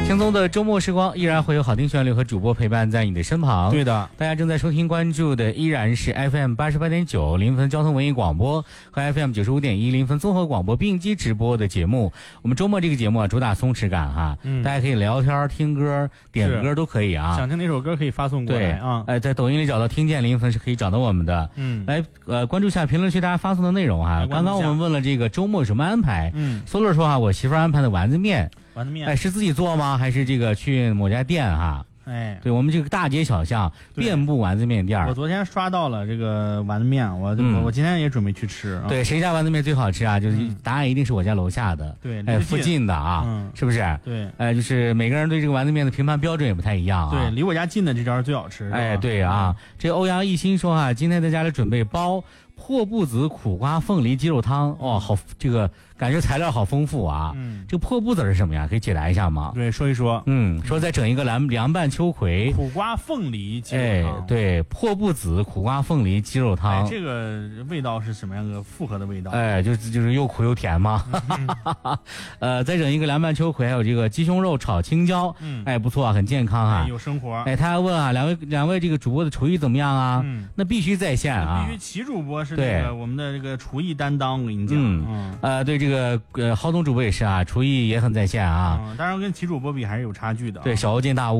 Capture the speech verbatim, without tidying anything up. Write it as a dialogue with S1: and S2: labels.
S1: 轻松的周末时光，依然会有好听旋律和主播陪伴在你的身旁。
S2: 对的，
S1: 大家正在收听关注的依然是 F M 八十八点九临汾交通文艺广播和 F M 九十五点一临汾综合广播并机直播的节目。我们周末这个节目啊，主打松弛感哈，嗯，大家可以聊天、听歌、点歌都可以啊。
S2: 想听哪首歌可以发送过来啊。
S1: 哎、呃，在抖音里找到听见临汾是可以找到我们的。嗯，来呃关注一下评论区大家发送的内容哈。刚刚我们问了这个周末有什么安排？嗯，苏乐说哈，我媳妇安排的丸子面。
S2: 丸子面，
S1: 哎，是自己做吗？还是这个去某家店哈？
S2: 哎，
S1: 对，我们这个大街小巷遍布丸子面店。
S2: 我昨天刷到了这个丸子面，我、嗯、我我今天也准备去吃。
S1: 对，谁家丸子面最好吃啊？就是、嗯、答案一定是我家楼下的。
S2: 对，
S1: 哎，附近的啊，嗯，是不是？
S2: 对，
S1: 哎，就是每个人对这个丸子面的评判标准也不太一样啊。
S2: 对，离我家近的这家最好吃。
S1: 哎，对啊，这欧阳一心说啊，今天在家里准备包破布子苦瓜凤梨鸡肉汤。哦，好，这个感觉材料好丰富啊。嗯，这个破布子是什么呀？可以解答一下吗？
S2: 对，说一说。
S1: 嗯，说再整一个凉凉拌秋葵
S2: 苦瓜凤梨鸡肉汤。
S1: 哎，对，破布子苦瓜凤梨鸡肉汤。
S2: 哎，这个味道是什么样的复合的味道？
S1: 哎，就是就是又苦又甜嘛。嗯、呃，再整一个凉拌秋葵，还有这个鸡胸肉炒青椒。嗯，哎，不错啊，很健康啊，
S2: 哎、有生活。
S1: 哎，他还问啊，两位两位这个主播的厨艺怎么样啊？嗯，那必须在线啊，
S2: 必须齐主播是这个我们的这个厨艺担当，我跟你讲。
S1: 嗯，嗯呃，对这个呃，浩东主播也是啊，厨艺也很在线啊。
S2: 嗯，当然跟齐主播比还是有差距的、啊。
S1: 对，小巫见大巫。